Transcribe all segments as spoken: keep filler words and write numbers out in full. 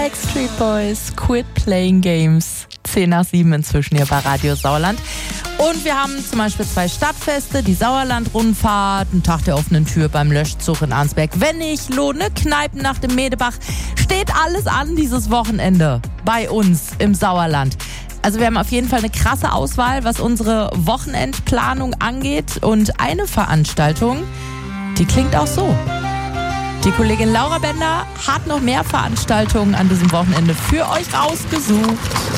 Backstreet Boys, Quit Playing Games. zehn nach sieben inzwischen hier bei Radio Sauerland. Und wir haben zum Beispiel zwei Stadtfeste, die Sauerland-Rundfahrt, einen Tag der offenen Tür beim Löschzug in Arnsberg, Wennicloh, eine Kneipennacht im Medebach. Steht alles an dieses Wochenende bei uns im Sauerland. Also wir haben auf jeden Fall eine krasse Auswahl, was unsere Wochenendplanung angeht. Und eine Veranstaltung, die klingt auch so. Die Kollegin Laura Bender hat noch mehr Veranstaltungen an diesem Wochenende für euch rausgesucht.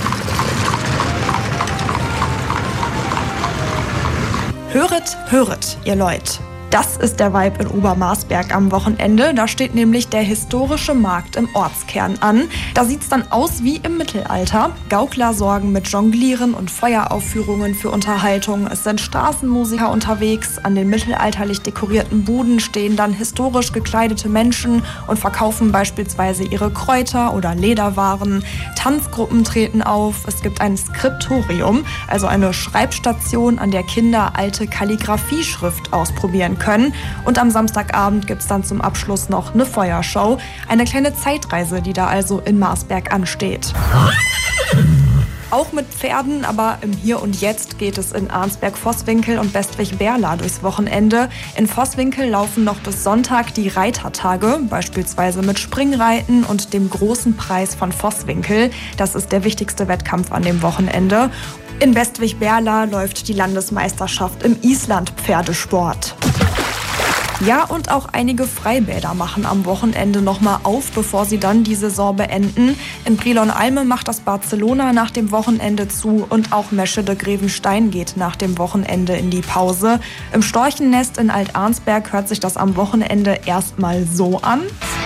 Höret, höret, ihr Leut. Das ist der Vibe in Obermarsberg am Wochenende. Da steht nämlich der historische Markt im Ortskern an. Da sieht's dann aus wie im Mittelalter. Gaukler sorgen mit Jonglieren und Feueraufführungen für Unterhaltung. Es sind Straßenmusiker unterwegs. An den mittelalterlich dekorierten Buden stehen dann historisch gekleidete Menschen und verkaufen beispielsweise ihre Kräuter oder Lederwaren. Tanzgruppen treten auf. Es gibt ein Skriptorium, also eine Schreibstation, an der Kinder alte Kalligrafieschrift ausprobieren können. können. Und am Samstagabend gibt es dann zum Abschluss noch eine Feuershow. Eine kleine Zeitreise, die da also in Marsberg ansteht. Auch mit Pferden, aber im Hier und Jetzt geht es in Arnsberg-Voßwinkel und Bestwig-Berla durchs Wochenende. In Voßwinkel laufen noch bis Sonntag die Reitertage, beispielsweise mit Springreiten und dem großen Preis von Voßwinkel. Das ist der wichtigste Wettkampf an dem Wochenende. In Bestwig-Berla läuft die Landesmeisterschaft im Island-Pferdesport. Ja, und auch einige Freibäder machen am Wochenende nochmal auf, bevor sie dann die Saison beenden. In Brilon-Alme macht das Barcelona nach dem Wochenende zu und auch Mesche de Grevenstein geht nach dem Wochenende in die Pause. Im Storchennest in Alt-Arnsberg hört sich das am Wochenende erstmal so an.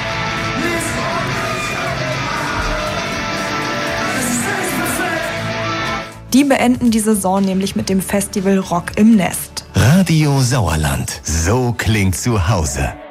Die beenden die Saison nämlich mit dem Festival Rock im Nest. Radio Sauerland. So klingt zu Hause.